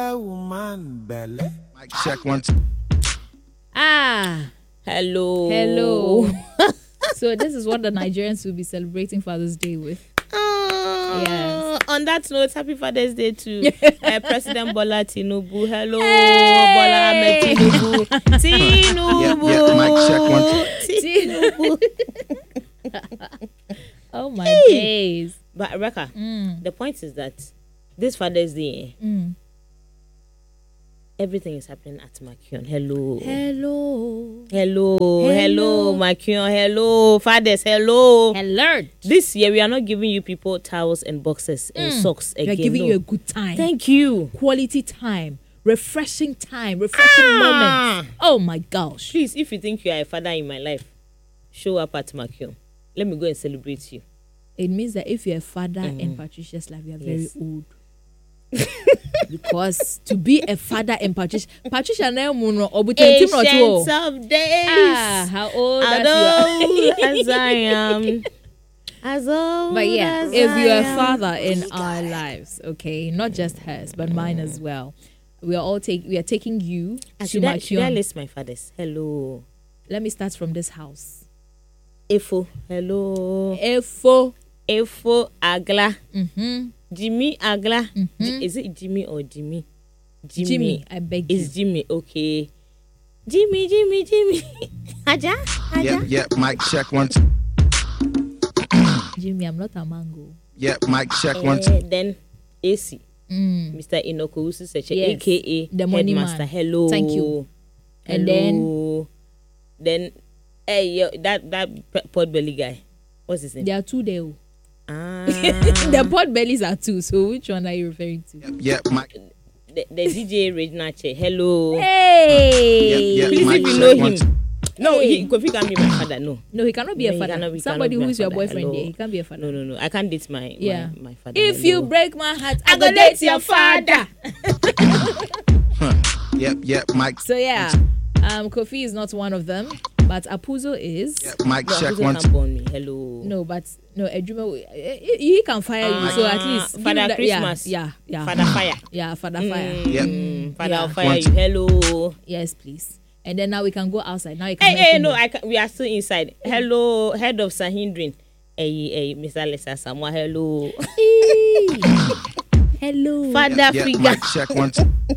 woman belly. Mic check one. Hello. So this is what the Nigerians will be celebrating Father's Day with. Yes. On that note, happy Father's Day to President Bola Tinubu. Hello, Bola Ahmed Tinubu. Tinubu. Yeah, mic check Tinubu. Oh my days. But Rebecca, the point is that this Father's Day, everything is happening at Makion. Hello, Makion. Hello, fathers. Hello. This year we are not giving you people towels and boxes and socks again. We are giving you a good time. Thank you. Quality time, refreshing moments. Oh my gosh! Please, if you think you are a father in my life, show up at Makion. Let me go and celebrate you. It means that if you're a father in Patricia's life, you are very old. Because to be a father in Patricia now Ancients of days. How old as I am. As old. But yeah, as if you're I a am. father in our lives, okay, not just hers, but mine as well. We are taking you to should I Makion. list my fathers? Hello. Let me start from this house. Efo. Hello. Efo Agla. Jimmy Agla. Is it Jimmy or Jimmy? Jimmy, I beg you. It's Jimmy, okay. Jimmy. Aja? Yeah, mic check one. Jimmy, I'm not a mango. Yeah, mic check one. Then AC. Mr. Inoko Ususeche, Yes. aka The money Headmaster. man. Hello. Thank you. And then that pot belly guy. What's his name? there are two there. The The pot bellies are two. So which one are you referring to? Yeah, mic. the DJ Regina Che. Hello. Hey. Yeah, Please, mic if you know check him. one. No, Kofi can't be my father. No, No, he cannot be a he father. cannot Somebody be who my is your father. boyfriend, Hello. yeah, he can't be a father. No. I can't date my father. If Hello. you break my heart, I go date your father. Yeah, mic. So yeah, Kofi is not one of them, but Apuzo is. Yeah, mic No, check Apuzo one. can't born me. Hello. No, Ejuma, he can fire you. So at least give Father him that- Christmas. Yeah. Father Fire. Yeah, Father Fire. Father Yeah. will fire you. Hello. Yes, please. And then now we can go outside. Now you can. Hey, no, we are still inside. Hello, head of Sahindrin. Hey, Mr. Lesa Samoa. Hello. Hello. Father Yeah, figure. mic check one.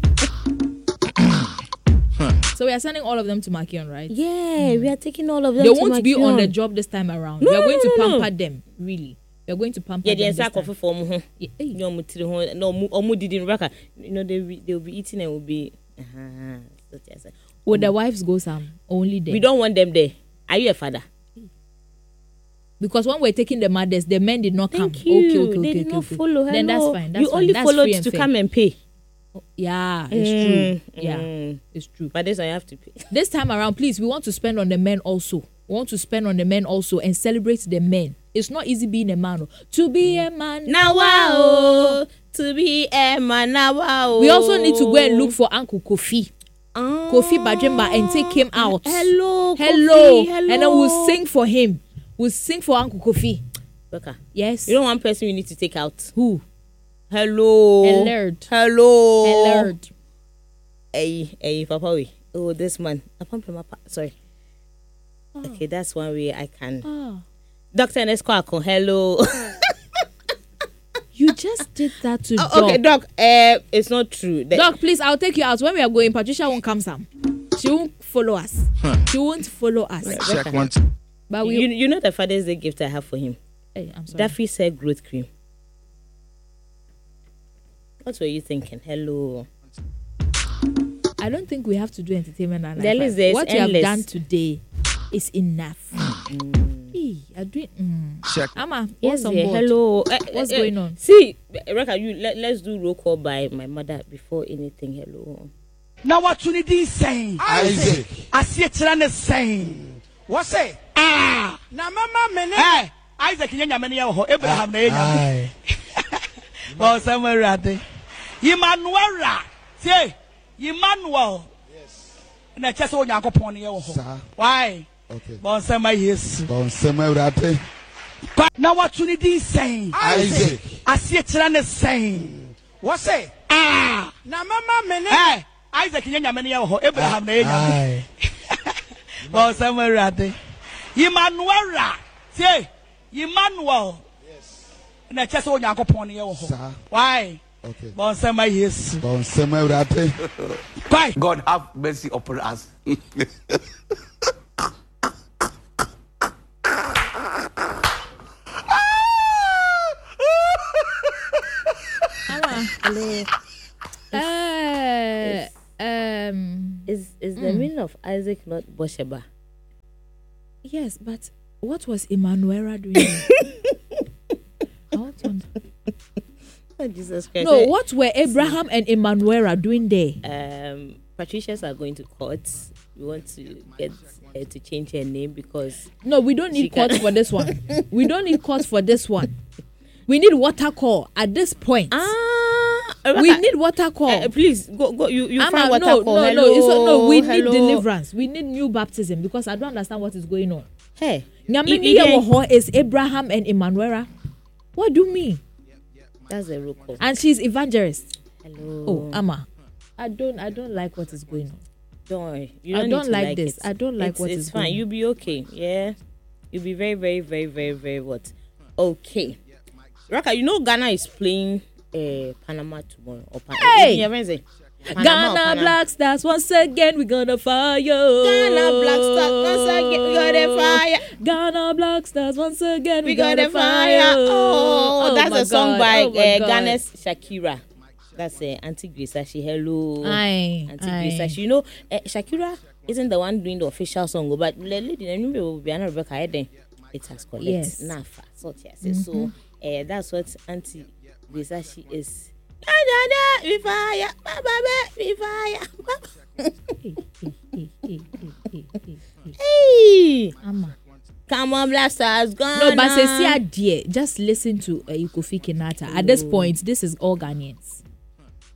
So we are sending all of them to Makion, right? Yeah, we are taking all of them. They to won't be Makion. on the job this time around. No, we are going to no. pamper them. Really, we are going to pamper Yeah, them. the this exact time. coffee form. Yeah, hey. No, didn't Rebecca. They'll be eating and will be. Would the wives go some only there? We don't want them there. Are you a father? Because when we're taking the mothers, the men did not come. Thank you. Okay. They did not follow. Then that's Hello. fine. That's you fine. only That's followed free and to fair. come and pay. Yeah, it's true. Yeah, it's true. But this one you have to pay. This time around, please, we want to spend on the men also. We want to spend on the men also and celebrate the men. It's not easy being a man. To be a man Now, wow. To be a man now, wow. We also need to go and look for Uncle Kofi. Kofi Bajemba and take him out. Hello. And then we'll sing for him. We'll sing for Uncle Kofi. Becca, Yes. you know one person you need to take out. Who? Hello. Alert. Hello. Hey, Papa. Oh, this man. Sorry. Okay, that's one way I can. Dr. Nesquako, hello. You just did that to Doc. Okay, Doc. It's not true. Doc, please, I'll take you out. When we are going, Patricia won't come some. She won't follow us. She won't follow us. Check one. But we. You know the Father's Day gift I have for him? Hey, I'm sorry. Daffy said growth cream. What were you thinking? Hello. I don't think we have to do entertainment and The list is what you have endless. done today is enough. Hey, you're doing. Check. Ama, Yes, what's on yeah. board? Hello. What's going on? See, Reka, let's do roll call by my mother before anything. Hello. Now what you need saying? Isaac. I see it and saying. What say? Now mama mene. Hey, Isaac nyanya mene ya ho Abraham na nyanya. Well, somewhere rade. Emmanuel ra. Say, Emmanuel. Yes. Na chese onyankopon ye ho. Why? Okay. Bon sama yes. Bon sema rate. Now what you need saying? Isaac. I see it and saying. What say? Na mama mene. Isaac nyame ne ho Abraham na nyame. Well, somewhere rate. Emmanuel. Say, Emmanuel. Yes. Na chese onyankopon ne ho. Why? Okay. Bon sama yes. Bon sama rate. Why? God have mercy upon us. Is the meaning of Isaac not Bosheba? Yes, but what was Emmanuel doing? I want to understand. Oh, Jesus Christ. No, what were Abraham and Emmanuel doing there? Patricia's are going to court. We want to get her to change her name because no, we don't need court for this one. We don't need court for this one. We need water call at this point. We need water call. Please go. You find water call. No. We need deliverance. We need new baptism because I don't understand what is going on. Hey, is Abraham and Emmanuel. What do you mean? That's a real call. And she's evangelist. Hello. Oh, Amma, I don't like what is going on. Don't worry. I don't like this. I don't like what is going on. It's fine. You'll be okay. Yeah, you'll be very, very, very, very, very what? Okay. Raka, you know Ghana is playing Panama tomorrow. Hey! Ghana Black Stars once again we're gonna fire. Ghana Black Stars once again we gonna fire. Ghana Black Stars once again we gonna fire. Oh, that's a song by Ghana's Shakira. That's Auntie Grace Ashi. Hello, Auntie Grace Ashi. You know, Shakira isn't the one doing the official song, but lady, remember Bianca Rebecca Eden. It has collected. Yes. Nafa. So yes. So that's what Auntie Grace Ashi is. We fire, we fire. Hey, come on, Black Stars, gone. No, but say dear, just listen to Kofi Kinata. At this point, this is all Ghanaians.